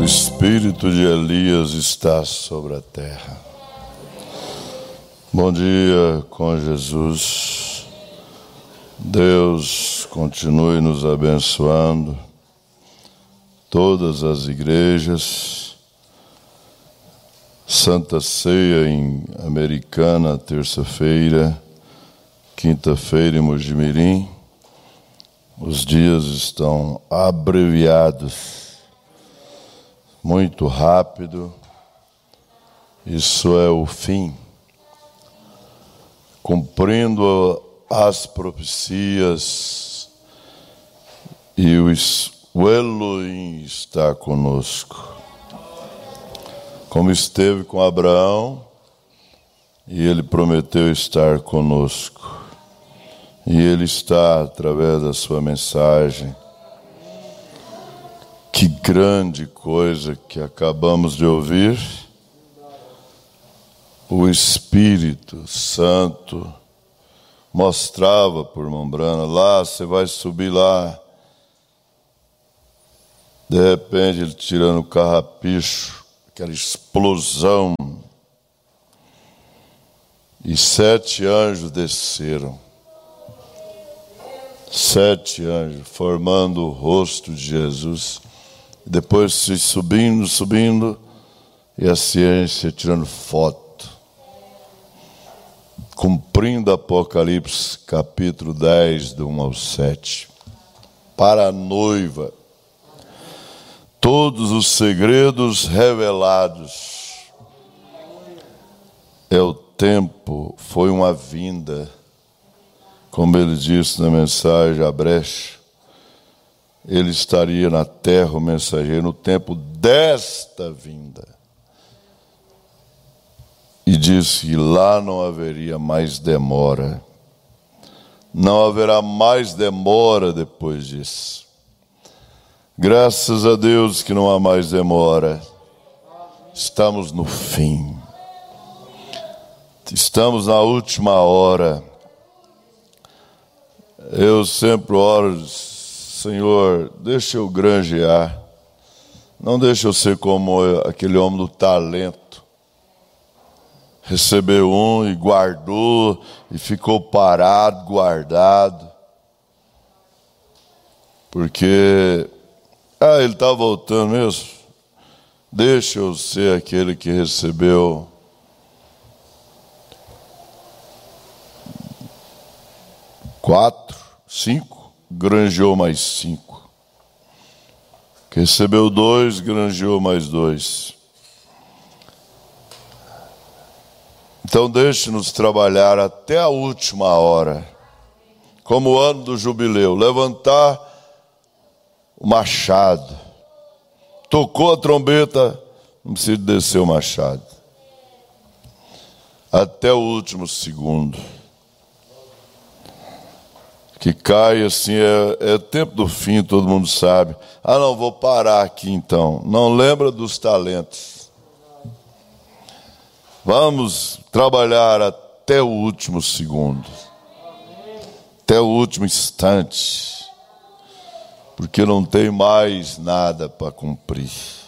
O espírito de Elias está sobre a terra. Bom dia com Jesus. Deus continue nos abençoando. Todas as igrejas. Santa Ceia em Americana, terça-feira. Quinta-feira em Mojimirim. Os dias estão abreviados. Muito rápido. Isso é o fim. Cumprindo as profecias, e o Elohim está conosco. Como esteve com Abraão, e ele prometeu estar conosco. E ele está através da sua mensagem. Que grande coisa que acabamos de ouvir. O Espírito Santo mostrava por Mombrana, lá, você vai subir lá. De repente ele tirando o carrapicho, aquela explosão. E 7 anjos desceram. 7 anjos, formando o rosto de Jesus. Depois se subindo, e a ciência tirando foto. Cumprindo Apocalipse, capítulo 10, do 1 ao 7. Para a noiva, todos os segredos revelados. É o tempo, foi uma vinda. Como ele disse na mensagem, a brecha. Ele estaria na terra, o mensageiro, no tempo desta vinda. E disse que lá não haveria mais demora. Não haverá mais demora depois disso. Graças a Deus que não há mais demora. Estamos no fim. Estamos na última hora. Eu sempre oro, Senhor, deixa eu granjear. Não deixa eu ser como aquele homem do talento. Recebeu um e guardou, e ficou parado, guardado. Porque, ele está voltando mesmo. Deixa eu ser aquele que recebeu 4, 5, granjeou mais 5. Que recebeu 2, granjeou mais 2. Então deixe-nos trabalhar até a última hora, como o ano do jubileu, levantar o machado. Tocou a trombeta, não precisa descer o machado. Até o último segundo. Que cai assim, é tempo do fim, todo mundo sabe. Não, vou parar aqui então. Não lembra dos talentos. Vamos trabalhar até o último segundo. Até o último instante. Porque não tem mais nada para cumprir.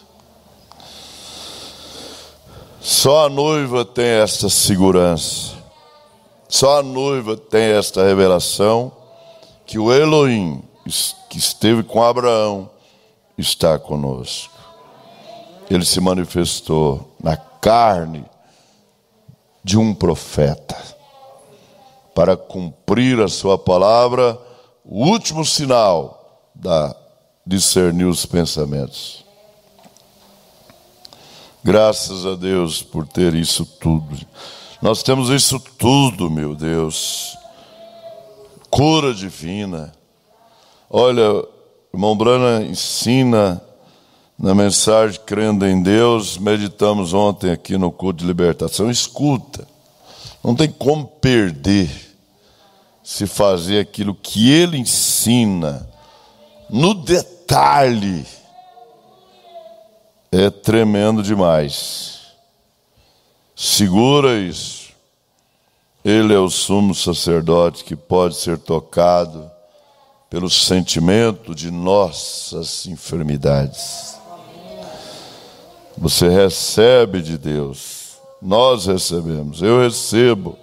Só a noiva tem esta segurança. Só a noiva tem esta revelação. Que o Elohim, que esteve com Abraão, está conosco. Ele se manifestou na carne de um profeta, para cumprir a sua palavra, o último sinal da discernir os pensamentos. Graças a Deus por ter isso tudo. Nós temos isso tudo, meu Deus. Cura divina. Olha, o irmão Brana ensina na mensagem Crendo em Deus. Meditamos ontem aqui no culto de libertação. Escuta, não tem como perder se fazer aquilo que ele ensina no detalhe. É tremendo demais. Segura isso. Ele é o sumo sacerdote que pode ser tocado pelo sentimento de nossas enfermidades. Você recebe de Deus. Nós recebemos. Eu recebo.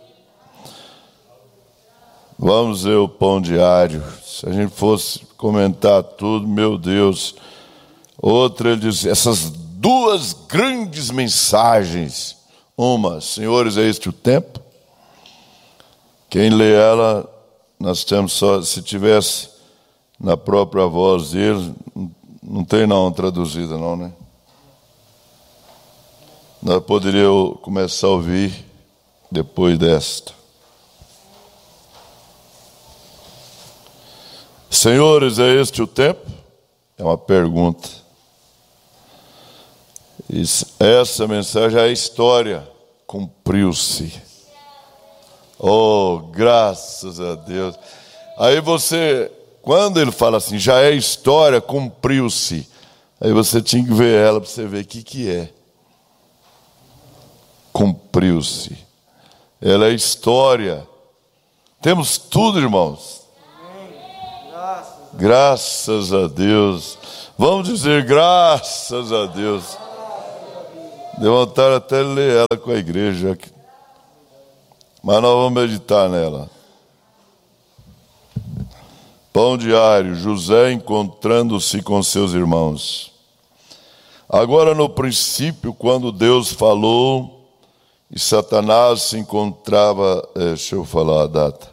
Vamos ver o pão diário. Se a gente fosse comentar tudo, meu Deus. Outra, ele diz, essas duas grandes mensagens. Uma, senhores, é este o tempo? Quem lê ela, nós temos só, se tivesse na própria voz dele, não tem não traduzida não, né? Nós poderíamos começar a ouvir depois desta. Senhores, é este o tempo? É uma pergunta. Essa mensagem é a história. Cumpriu-se. Oh, graças a Deus. Aí você, quando ele fala assim, já é história, cumpriu-se. Aí você tinha que ver ela para você ver o que é. Cumpriu-se. Ela é história. Temos tudo, irmãos. Graças a Deus. Vamos dizer graças a Deus. Deu vontade até de ler ela com a igreja. Mas nós vamos meditar nela. Pão diário. José encontrando-se com seus irmãos. Agora no princípio, quando Deus falou e Satanás se encontrava... deixa eu falar a data.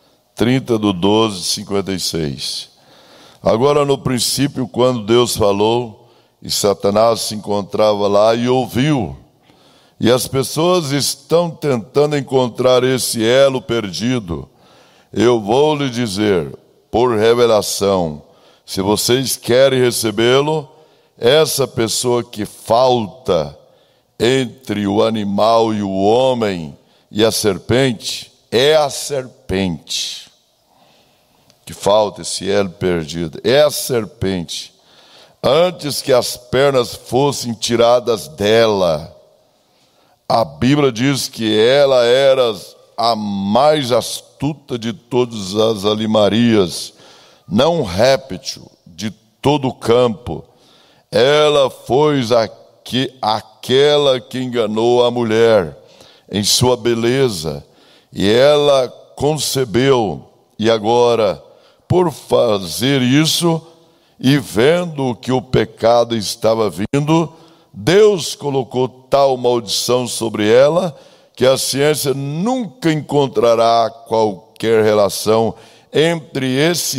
30/12/56. Agora no princípio, quando Deus falou, e Satanás se encontrava lá e ouviu. E as pessoas estão tentando encontrar esse elo perdido. Eu vou lhe dizer, por revelação, se vocês querem recebê-lo, essa pessoa que falta entre o animal e o homem e a serpente, é a serpente. Que falta esse elo perdido, é a serpente. Antes que as pernas fossem tiradas dela, a Bíblia diz que ela era a mais astuta de todas as animarias, não réptil de todo o campo. Ela foi aquela que enganou a mulher em sua beleza, e ela concebeu, e agora, por fazer isso, e vendo que o pecado estava vindo, Deus colocou tal maldição sobre ela, que a ciência nunca encontrará qualquer relação entre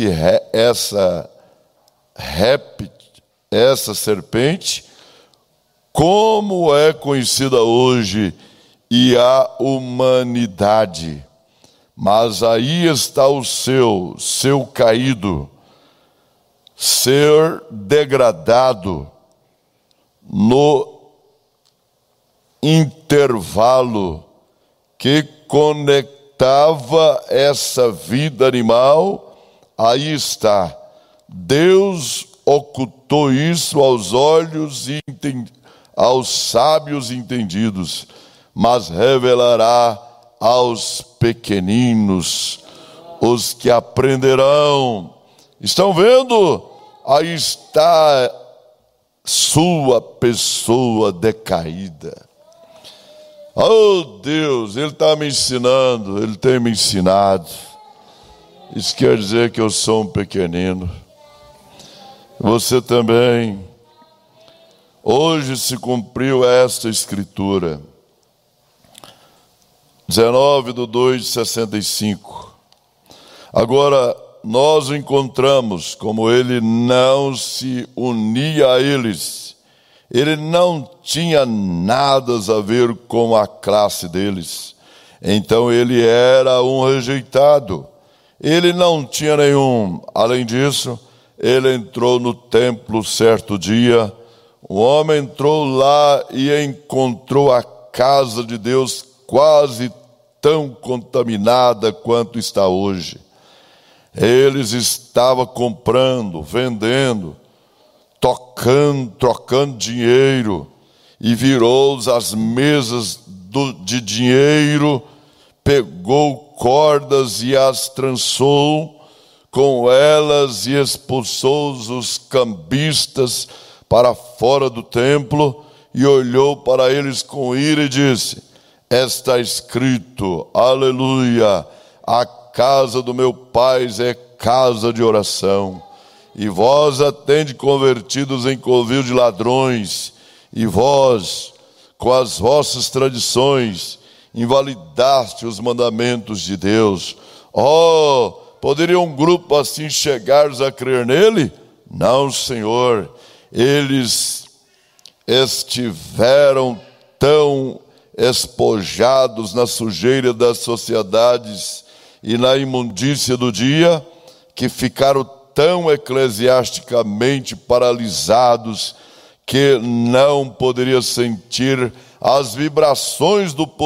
essa serpente, como é conhecida hoje, e a humanidade. Mas aí está o seu caído, ser degradado no intervalo que conectava essa vida animal. Aí está. Deus ocultou isso aos olhos e aos sábios entendidos, mas revelará aos pequeninos, os que aprenderão. Estão vendo? Aí está sua pessoa decaída. Oh Deus, Ele está me ensinando, Ele tem me ensinado. Isso quer dizer que eu sou um pequenino. Você também. Hoje se cumpriu esta escritura. 19/2/65. Agora nós o encontramos, como ele não se unia a eles, ele não tinha nada a ver com a classe deles, então ele era um rejeitado, ele não tinha nenhum. Além disso, ele entrou no templo certo dia, o homem entrou lá e encontrou a casa de Deus quase tão contaminada quanto está hoje. Eles estavam comprando, vendendo, trocando dinheiro, e virou as mesas de dinheiro, pegou cordas e as trançou com elas e expulsou os cambistas para fora do templo, e olhou para eles com ira e disse: está escrito, aleluia, a casa do meu pai é casa de oração, e vós a tendes convertidos em covil de ladrões, e vós, com as vossas tradições, invalidaste os mandamentos de Deus. Oh, poderia um grupo assim chegar a crer nele? Não, Senhor. Eles estiveram tão espojados na sujeira das sociedades e na imundícia do dia, que ficaram tão eclesiasticamente paralisados que não poderiam sentir as vibrações do poder